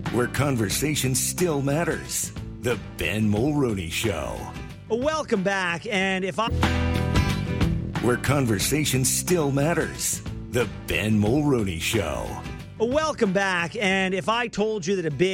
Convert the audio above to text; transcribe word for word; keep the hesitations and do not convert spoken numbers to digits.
where conversation still matters. The Ben Mulroney Show. Welcome back, and if I... Where conversation still matters. The Ben Mulroney Show. Welcome back, and if I told you that a big